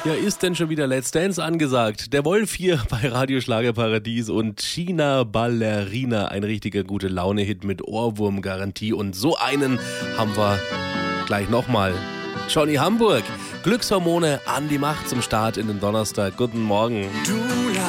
Ja, ist denn schon wieder Let's Dance angesagt? Der Wolf hier bei Radio Schlagerparadies und China Ballerina, ein richtiger gute Laune-Hit mit Ohrwurmgarantie. Und so einen haben wir gleich nochmal. Johnny Hamburg, Glückshormone an die Macht zum Start in den Donnerstag. Guten Morgen. Du